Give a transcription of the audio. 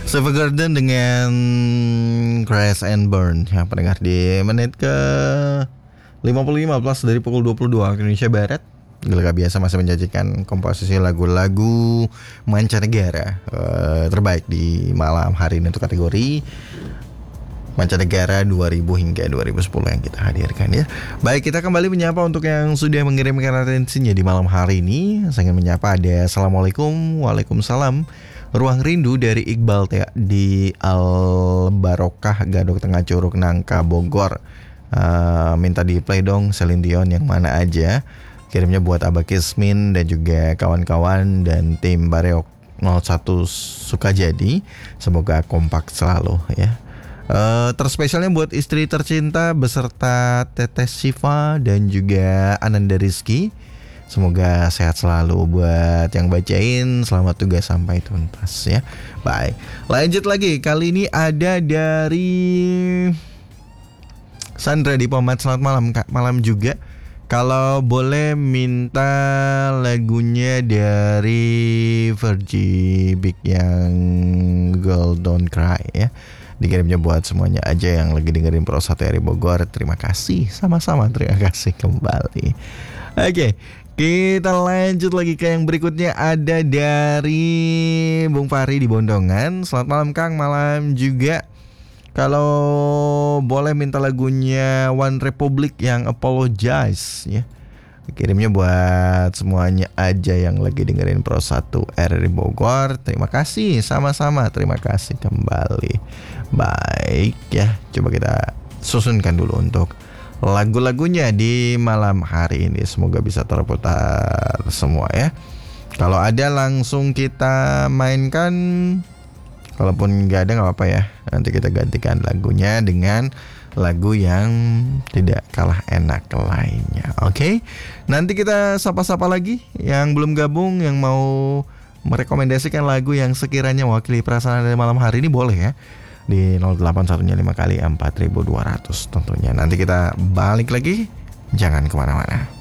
Garden dengan Crash and Burn yang pendengar di menit ke 55 plus dari pukul 22 waktu Indonesia Barat. Gila biasa masih menjanjikan komposisi lagu-lagu mancanegara terbaik di malam hari ini untuk kategori mancanegara 2000 hingga 2010 yang kita hadirkan ya. Baik, kita kembali menyapa untuk yang sudah mengirimkan atensinya di malam hari ini. Saya ingin menyapa ada Assalamualaikum, Waalaikumsalam. Ruang Rindu dari Iqbal di Al Barokah Gadok Tengah Curug Nangka Bogor. Minta di play dong Celine Dion yang mana aja. Kirimnya buat Abah Kismin dan juga kawan-kawan dan tim Bareok 01 Sukajadi. Semoga kompak selalu ya. Terspesialnya buat istri tercinta beserta Teteh Syifa dan juga Ananda Rizky. Semoga sehat selalu buat yang bacain. Selamat tugas sampai tuntas ya. Baik, lanjut lagi. Kali ini ada dari Sandra di Pomat. Selamat malam Kak. Malam juga. Kalau boleh minta lagunya dari Virgie Big yang Girl Don't Cry ya. Dikirimnya buat semuanya aja yang lagi dengerin Pro 1 dari Bogor. Terima kasih. Sama-sama terima kasih kembali. Oke, kita lanjut lagi ke yang berikutnya. Ada dari Bung Fahri di Bondongan. Selamat malam Kang. Malam juga. Kalau boleh minta lagunya One Republic yang Apologize ya. Kirimnya buat semuanya aja yang lagi dengerin Pro 1 RRI Bogor. Terima kasih, sama-sama terima kasih kembali. Baik ya, coba kita susunkan dulu untuk lagu-lagunya di malam hari ini. Semoga bisa terputar semua ya. Kalau ada langsung kita mainkan. Kalaupun nggak ada nggak apa-apa ya. Nanti kita gantikan lagunya dengan lagu yang tidak kalah enak lainnya. Oke? Nanti kita sapa-sapa lagi yang belum gabung, yang mau merekomendasikan lagu yang sekiranya mewakili perasaan dari malam hari ini boleh ya. Di 0815 kali 4200 tentunya. Nanti kita balik lagi. Jangan kemana-mana.